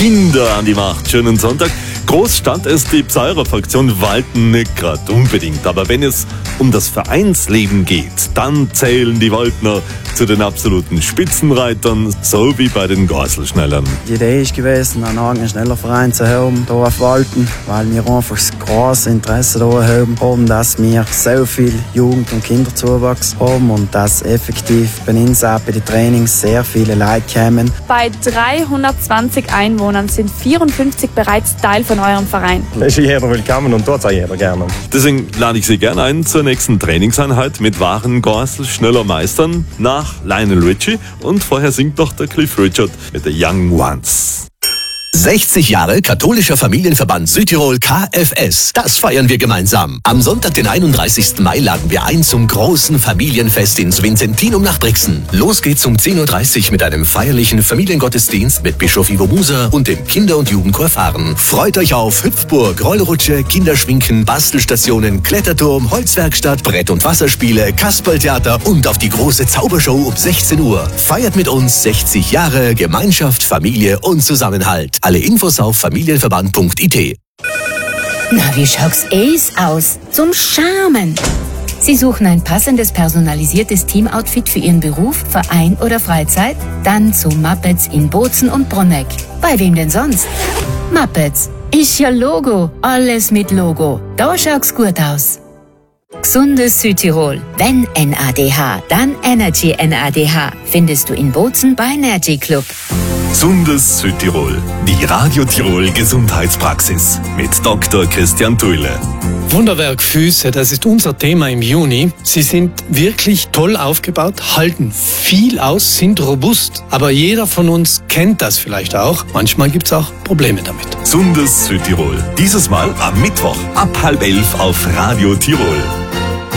Kinder an die Macht. Schönen Sonntag. Groß stand es die Psaira-Fraktion Walten nicht gerade unbedingt. Aber wenn es um das Vereinsleben geht, dann zählen die Waldner zu den absoluten Spitzenreitern, so wie bei den Gorselschnellern. Die Idee ist gewesen, einen schneller Verein zu haben hier auf Walten, weil wir einfach das große Interesse daran haben, dass wir so viel Jugend- und Kinderzuwachs haben und dass effektiv bei uns auch bei den Trainings sehr viele Leute kommen. Bei 320 Einwohnern sind 54 bereits Teil von eurem Verein. Da ist jeder willkommen und dort auch jeder gerne. Deswegen lade ich Sie gerne ein zur nächsten Trainingseinheit mit wahren Gorselschneller Meistern nach Lionel Richie und vorher singt noch der Cliff Richard mit The Young Ones. 60 Jahre Katholischer Familienverband Südtirol KFS. Das feiern wir gemeinsam. Am Sonntag, den 31. Mai, laden wir ein zum großen Familienfest ins Vincentinum nach Brixen. Los geht's um 10.30 Uhr mit einem feierlichen Familiengottesdienst mit Bischof Ivo Muser und dem Kinder- und Jugendchor Fahren. Freut euch auf Hüpfburg, Rollrutsche, Kinderschwinken, Bastelstationen, Kletterturm, Holzwerkstatt, Brett- und Wasserspiele, Kasperltheater und auf die große Zaubershow um 16 Uhr. Feiert mit uns 60 Jahre Gemeinschaft, Familie und Zusammenhalt. Alle Infos auf familienverband.it. Na, wie schaut's aus? Zum Charmen. Sie suchen ein passendes, personalisiertes Teamoutfit für Ihren Beruf, Verein oder Freizeit? Dann zu Muppets in Bozen und Bronegg. Bei wem denn sonst? Muppets. Ist ja Logo. Alles mit Logo. Da schaut's gut aus. Gesundes Südtirol. Wenn NADH, dann Energy NADH. Findest du in Bozen bei Energy Club. Gesundes Südtirol. Die Radio Tirol Gesundheitspraxis mit Dr. Christian Thuile. Wunderwerk Füße, das ist unser Thema im Juni. Sie sind wirklich toll aufgebaut, halten viel aus, sind robust. Aber jeder von uns kennt das vielleicht auch. Manchmal gibt's auch Probleme damit. Gesundes Südtirol. Dieses Mal am Mittwoch ab 10:30 auf Radio Tirol.